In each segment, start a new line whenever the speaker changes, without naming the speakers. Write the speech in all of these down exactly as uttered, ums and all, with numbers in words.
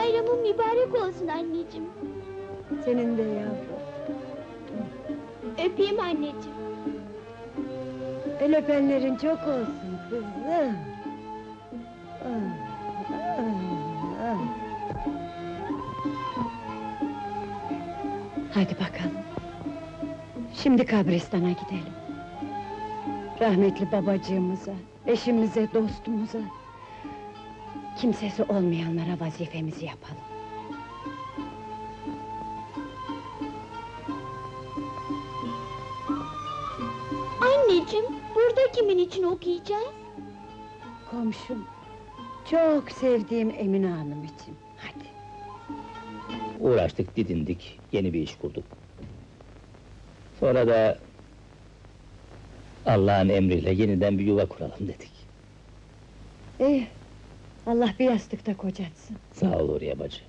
Bayramın mübarek olsun anneciğim.
Senin de yavrum.
Öpeyim anneciğim.
El öpenlerin çok olsun kızım. Ah, ah, ah. Hadi bakalım. Şimdi kabristana gidelim. Rahmetli babacığımıza, eşimize, dostumuza, kimsesi olmayanlara vazifemizi yapalım.
Anneciğim, burada kimin için okuyacağız?
Komşum, çok sevdiğim Emine Hanım için. Hadi.
Uğraştık, didindik, yeni bir iş kurduk. Sonra da Allah'ın emriyle yeniden bir yuva kuralım dedik.
Eh, Allah bir yastıkta kocatsın.
Sağ ol Huriye bacı.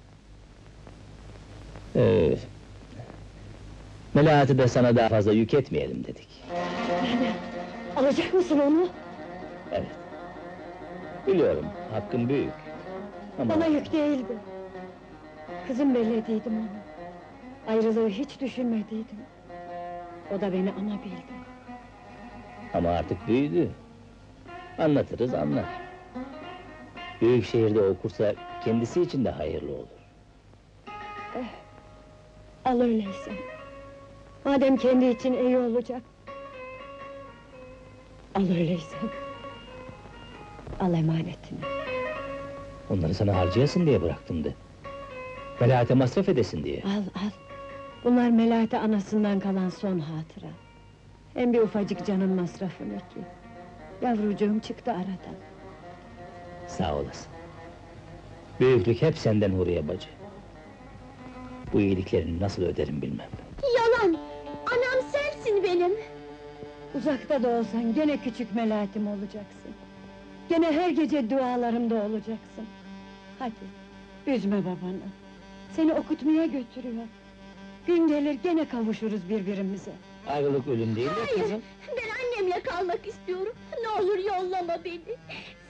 Ee, Melahat'i de sana daha fazla yük etmeyelim dedik.
Alacak mısın onu?
Evet. Biliyorum, hakkım büyük. Ama
Bana yük değildi. Kızım bellediydim onu. Ayrılığı hiç düşünmediydim. O da beni ana bildi.
ama artık büyüdü. Anlatırız, anlar. Büyük şehirde okursa kendisi için de hayırlı olur.
Al öyleyse. Madem kendi için iyi olacak. Al öyleyse. Al emanetini.
Onları sana harcayasın diye bıraktım de. Melahat'e masraf edesin diye.
Al al. Bunlar Melahat'e anasından kalan son hatıra. Hem bir ufacık canın masrafı ne ki? Yavrucuğum çıktı aradan.
Sağ olasın. Büyüklük hep senden Huriye bacı. Bu iyiliklerini nasıl öderim bilmem.
Yalan! Anam sensin benim!
Uzakta da olsan gene küçük Melahat'im olacaksın. Gene her gece dualarımda olacaksın. Hadi, üzme babanı. Seni okutmaya götürüyor. Gün gelir gene kavuşuruz birbirimize.
Ayrılık ölüm değil de
Hayır!
kızım.
Ben annemle kalmak istiyorum! Ne olur yollama beni!